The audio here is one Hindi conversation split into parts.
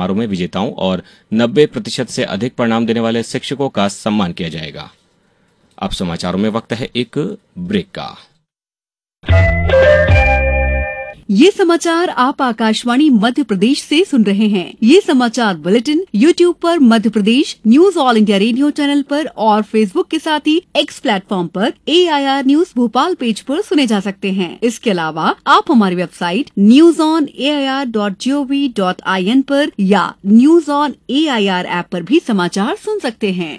समारोह में विजेताओं और 90% से अधिक परिणाम देने वाले शिक्षकों का सम्मान किया जाएगा। अब समाचारों में वक्त है एक ब्रेक का। ये समाचार आप आकाशवाणी मध्य प्रदेश से सुन रहे हैं। ये समाचार बुलेटिन YouTube पर Madhya Pradesh news all India radio channel पर और Facebook के साथ ही X प्लेटफॉर्म पर AIR न्यूज भोपाल पेज पर सुने जा सकते हैं। इसके अलावा आप हमारी वेबसाइट newsonair.gov.in पर या न्यूज ऑन AIR ऐप पर भी समाचार सुन सकते हैं।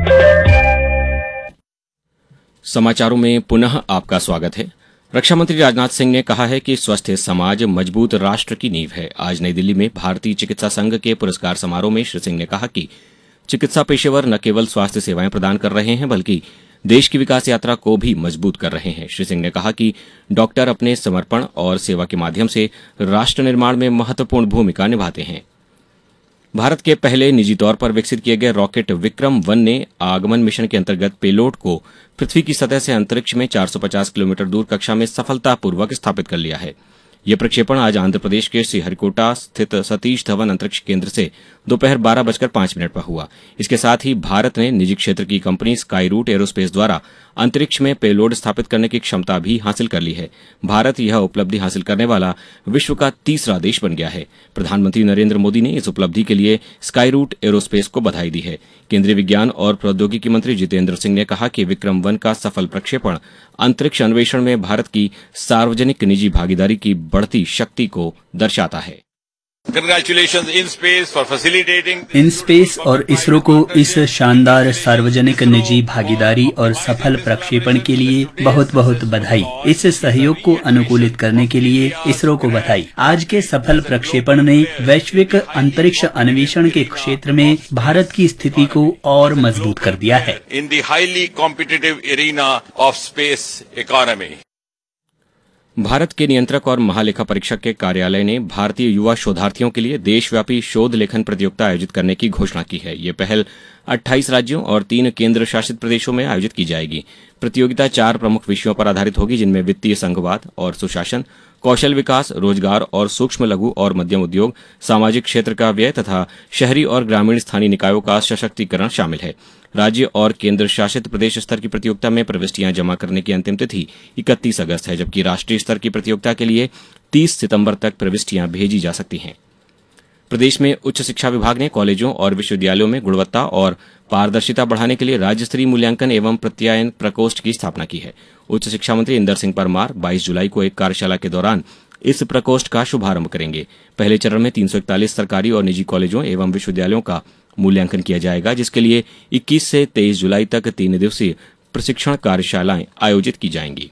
समाचारों में पुनः आपका स्वागत है। रक्षा मंत्री राजनाथ सिंह ने कहा है कि स्वस्थ समाज मजबूत राष्ट्र की नींव है। आज नई दिल्ली में भारतीय चिकित्सा संघ के पुरस्कार समारोह में श्री सिंह ने कहा कि चिकित्सा पेशेवर न केवल स्वास्थ्य सेवाएं प्रदान कर रहे हैं बल्कि देश की विकास यात्रा को भी मजबूत कर रहे हैं। श्री सिंह ने कहा कि डॉक्टर अपने समर्पण और सेवा के माध्यम से राष्ट्र निर्माण में महत्वपूर्ण भूमिका निभाते हैं। भारत के पहले निजी तौर पर विकसित किए गए रॉकेट विक्रम-1 ने आगमन मिशन के अंतर्गत पेलोड को पृथ्वी की सतह से अंतरिक्ष में 450 किलोमीटर दूर कक्षा में सफलतापूर्वक स्थापित कर लिया है। यह प्रक्षेपण आज आंध्र प्रदेश के श्रीहरिकोटा स्थित सतीश धवन अंतरिक्ष केंद्र से दोपहर 12:05 पर हुआ। इसके साथ ही भारत ने निजी क्षेत्र की कंपनी स्काई रूट एरोस्पेस द्वारा अंतरिक्ष में पेलोड स्थापित करने की क्षमता भी हासिल कर ली है। भारत यह उपलब्धि हासिल करने वाला विश्व का तीसरा देश बन गया है। प्रधानमंत्री नरेंद्र मोदी ने इस उपलब्धि के लिए स्काई रूट एरोस्पेस को बधाई दी है। केंद्रीय विज्ञान और प्रौद्योगिकी मंत्री जितेंद्र सिंह ने कहा कि विक्रम-1 का सफल प्रक्षेपण अंतरिक्ष अन्वेषण में भारत की सार्वजनिक निजी भागीदारी की बढ़ती शक्ति को दर्शाता है। Congratulations InSpace for facilitating InSpace और इसरो को इस शानदार सार्वजनिक निजी भागीदारी और सफल प्रक्षेपण के लिए बहुत बहुत बधाई। इस सहयोग को अनुकूलित करने के लिए इसरो को बधाई। आज के सफल प्रक्षेपण ने वैश्विक अंतरिक्ष अन्वेषण के क्षेत्र में भारत की स्थिति को और मजबूत कर दिया है। in the highly competitive arena of space economy. Bharat के नियंत्रक और महालेखा परीक्षक के कार्यालय ने भारतीय युवा शोधार्थियों के लिए देशव्यापी शोध लेखन प्रतियोगिता आयोजित करने की घोषणा की है। ये पहल 28 राज्यों और 3 केंद्र शासित प्रदेशों में आयोजित की जाएगी। प्रतियोगिता 4 प्रमुख विषयों पर आधारित होगी, जिनमें वित्तीय संघवाद और सुशासन, कौशल विकास, रोजगार और सूक्ष्म लघु और मध्यम उद्योग, सामाजिक क्षेत्र का व्यय तथा शहरी और ग्रामीण स्थानीय निकायों का सशक्तिकरण शामिल है। राज्य और केंद्र शासित प्रदेश स्तर की प्रतियोगिता में प्रविष्टियां जमा करने की अंतिम तिथि 31 अगस्त है, जबकि राष्ट्रीय स्तर की प्रतियोगिता के लिए 30 सितंबर तक प्रविष्टियां भेजी जा सकती हैं। प्रदेश में उच्च शिक्षा विभाग ने कॉलेजों और विश्वविद्यालयों में गुणवत्ता और पारदर्शिता बढ़ाने के लिए राज्य स्तरीय मूल्यांकन एवं प्रत्यायन प्रकोष्ठ की स्थापना की है। उच्च शिक्षा मंत्री इंदर सिंह परमार 22 जुलाई को एक कार्यशाला के दौरान इस प्रकोष्ठ का शुभारंभ करेंगे। पहले चरण में 341 सरकारी और निजी कॉलेजों एवं विश्वविद्यालयों का मूल्यांकन किया जाएगा, जिसके लिए 21 से 23 जुलाई तक 3 दिवसीय प्रशिक्षण कार्यशालाएं आयोजित की जाएंगी।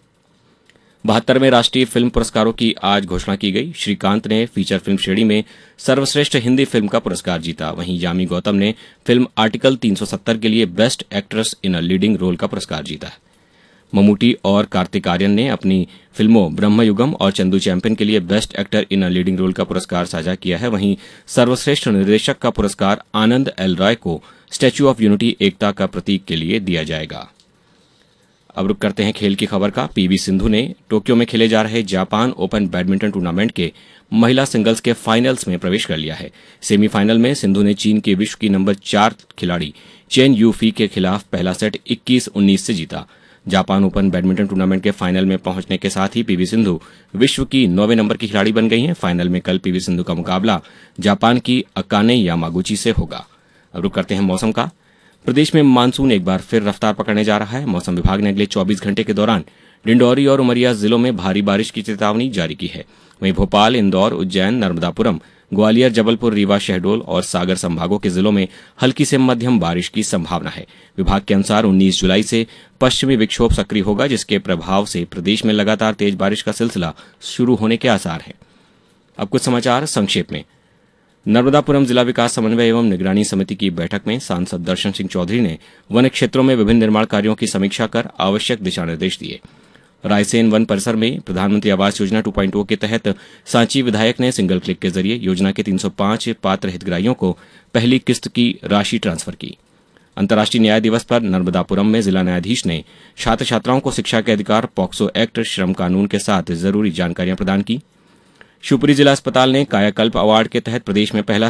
72वें राष्ट्रीय फिल्म पुरस्कारों की आज घोषणा की गई। श्रीकांत ने फीचर फिल्म श्रेणी में सर्वश्रेष्ठ हिंदी फिल्म का पुरस्कार जीता। वहीं यामी गौतम ने फिल्म आर्टिकल 370 के लिए best actress in a leading role का पुरस्कार जीता। ममूटी और कार्तिक आर्यन ने अपनी फिल्मों ब्रह्मयुगम और चंदू चैंपियन के लिए best actor in a leading role का पुरस्कार साझा किया है। वहीं सर्वश्रेष्ठ निर्देशक का पुरस्कार आनंद एल रॉय को स्टैच्यू ऑफ यूनिटी एकता का प्रतीक के लिए दिया जाएगा। अब रुक करते हैं खेल की खबर का। पीवी सिंधु ने टोक्यो में खेले जा रहे जापान ओपन बैडमिंटन टूर्नामेंट के महिला सिंगल्स के फाइनल्स में प्रवेश कर लिया है। सेमीफाइनल में सिंधु ने चीन के विश्व की नंबर 4 खिलाड़ी चेन यूफी के खिलाफ पहला सेट 21-19 से जीता। जापान ओपन बैडमिंटन टूर्नामेंट के फाइनल में पहुंचने के साथ ही पीवी सिंधु विश्व की 9वें नंबर की खिलाड़ी बन गई हैं। फाइनल में कल पीवी सिंधु का मुकाबला जापान की अकाने यामागुची से होगा। अब रुक करते हैं मौसम का। प्रदेश में मानसून एक बार फिर रफ्तार पकड़ने जा रहा है। मौसम विभाग ने अगले 24 घंटे के दौरान डिंडौरी और उमरिया जिलों में भारी बारिश की चेतावनी जारी की है। वहीं भोपाल, इंदौर, उज्जैन, नर्मदापुरम, ग्वालियर, जबलपुर, रीवा, शहडोल और सागर संभागों के जिलों में हल्की से मध्यम बारिश की संभावना है। विभाग के अनुसार 19 जुलाई से पश्चिमी विक्षोभ सक्रिय होगा, जिसके प्रभाव से प्रदेश में लगातार तेज बारिश का सिलसिला शुरू होने के आसार हैं। अब कुछ समाचार संक्षेप में। नर्मदापुरम जिला विकास समन्वय एवं निगरानी समिति की बैठक में सांसद दर्शन सिंह चौधरी ने वन क्षेत्रों में विभिन्न निर्माण कार्यों की समीक्षा कर आवश्यक दिशा निर्देश दिए। रायसेन वन परिसर में प्रधानमंत्री आवास योजना 2.0 के तहत सांची विधायक ने सिंगल क्लिक के जरिए योजना के 305 पात्र हितग्राहियों को पहली किस्त की राशि ट्रांसफर की। अंतर्राष्ट्रीय न्याय दिवस पर नर्मदापुरम में जिला न्यायाधीश ने छात्र छात्राओं को शिक्षा के अधिकार, पॉक्सो एक्ट, श्रम कानून के साथ जरूरी जानकारियां प्रदान की। शिवपुरी जिला अस्पताल ने कायाकल्प अवार्ड के तहत प्रदेश में पहला